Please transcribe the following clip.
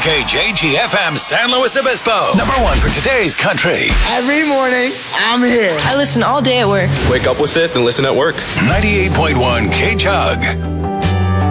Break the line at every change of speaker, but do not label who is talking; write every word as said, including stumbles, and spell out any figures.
K J G F M San Luis Obispo. Number one for today's country.
Every morning, I'm here.
I listen all day at work.
Wake up with it and listen at work.
ninety-eight point one K-Chug.